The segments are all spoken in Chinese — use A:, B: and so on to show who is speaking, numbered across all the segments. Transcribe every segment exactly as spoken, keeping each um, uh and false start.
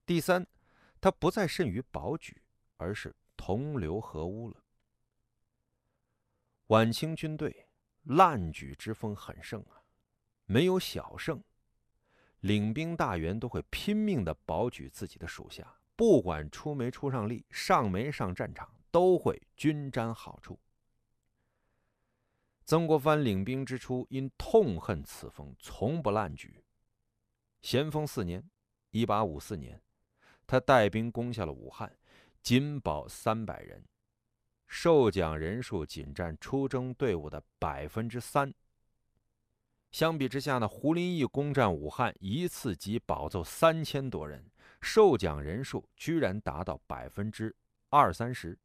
A: 第三，他不再甚于保举，而是同流合污了。晚清军队滥举之风很盛啊，没有小胜，领兵大员都会拼命地保举自己的属下，不管出没出上力，上没上战场，都会均沾好处。曾国藩领兵之初，因痛恨此风，从不滥举。咸丰四年（一八五四年），他带兵攻下了武汉，仅保三百人，受奖人数仅占出征队伍的百分之三。相比之下呢，胡林翼攻占武汉，一次即保奏三千多人，受奖人数居然达到百分之二三十。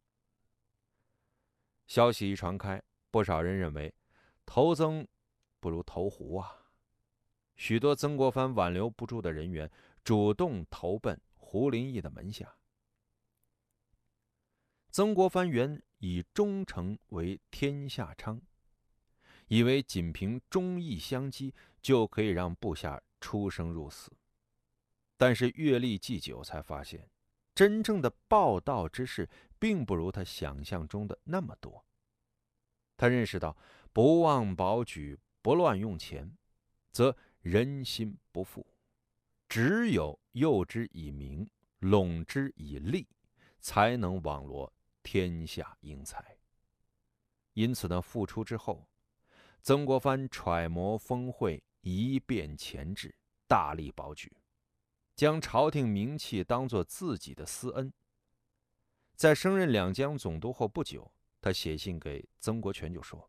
A: 消息一传开，不少人认为投曾不如投胡啊。许多曾国藩挽留不住的人员主动投奔胡林翼的门下。曾国藩原以忠诚为天下昌，以为仅凭忠义相激就可以让部下出生入死。但是阅历既久，才发现真正的报道之事并不如他想象中的那么多。他认识到，不忘保举，不乱用钱，则人心不复。只有诱之以名，拢之以利，才能网罗天下英才。因此呢，复出之后，曾国藩揣摩峰会，一变前制，大力保举，将朝廷名气当作自己的私恩。在升任两江总督后不久，他写信给曾国荃就说：“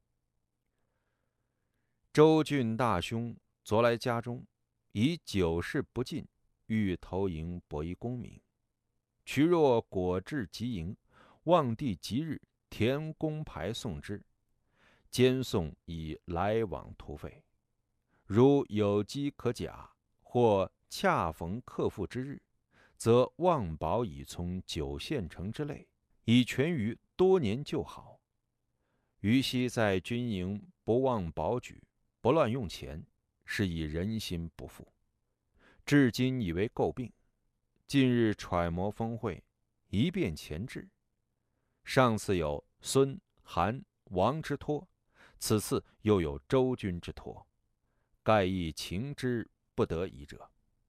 A: 州郡大兄昨来家中，以酒事不尽，欲投营博一功名。渠若果至即营，望帝吉日，填公牌送之，兼送以来往途费。如有机可假，或恰逢克复之日，则望保以从九县城之类，以全于多年旧好。余昔在军营不忘保举，不乱用钱，是以人心不复，至今以为诟病。近日揣摩峰会，一变前制。上次有孙、韩、王之托，此次又有周军之托，盖亦情之不得已者。”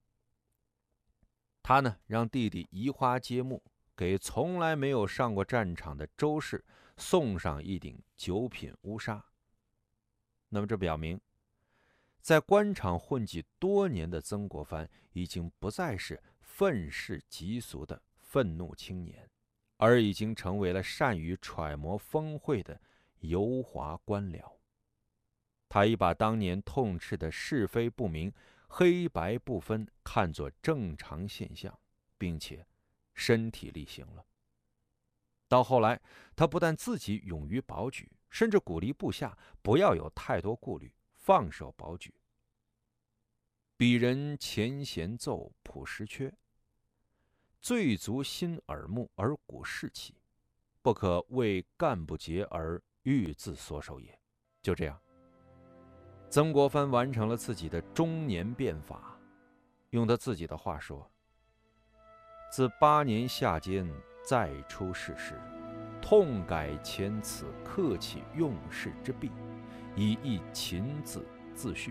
A: 他呢，让弟弟移花接木，给从来没有上过战场的周氏送上一顶九品乌纱。那么这表明，在官场混迹多年的曾国藩已经不再是愤世嫉俗的愤怒青年，而已经成为了善于揣摩峰会的油滑官僚。他已把当年痛斥的是非不明、黑白不分看作正常现象，并且身体力行了。到后来，他不但自己勇于保举，甚至鼓励部下不要有太多顾虑，放手保举。鄙人前贤奏朴实缺，最足心耳目而鼓士气，不可为干部节而欲自所守也。就这样，曾国藩完成了自己的中年变法。用他自己的话说：“自八年夏间再出仕时，痛改前此客气用事之弊，以一勤字自序。”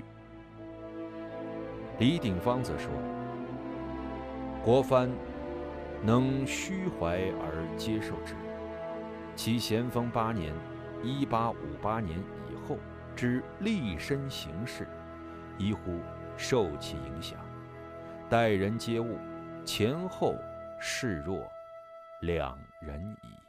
A: 李鼎芳则说：“国藩能虚怀而接受之，其咸丰八年（一八五八年）以后之立身行事，宜乎受其影响，待人接物，前后视若两人矣。”